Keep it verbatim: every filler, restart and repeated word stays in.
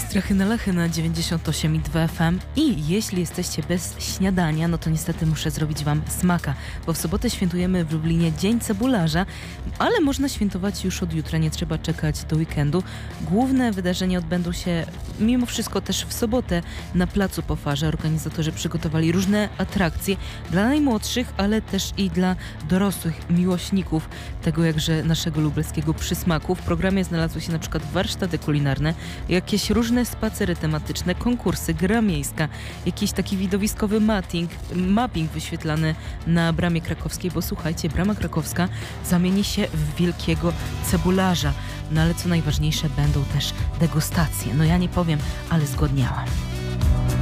Strachy na Lechy na dziewięćdziesiąt osiem i dwa F M i jeśli jesteście bez śniadania, no to niestety muszę zrobić wam smaka, bo w sobotę świętujemy w Lublinie Dzień Cebularza, ale można świętować już od jutra, nie trzeba czekać do weekendu. Główne wydarzenia odbędą się mimo wszystko też w sobotę na Placu Po Farze. Organizatorzy przygotowali różne atrakcje dla najmłodszych, ale też i dla dorosłych miłośników tego jakże naszego lubelskiego przysmaku. W programie znalazły się na przykład warsztaty kulinarne, jakieś różne spacery tematyczne, konkursy, gra miejska, jakiś taki widowiskowy mapping, mapping wyświetlany na Bramie Krakowskiej, bo słuchajcie, Brama Krakowska zamieni się w wielkiego cebularza. No ale co najważniejsze, będą też degustacje. No ja nie powiem, ale zgodniałam.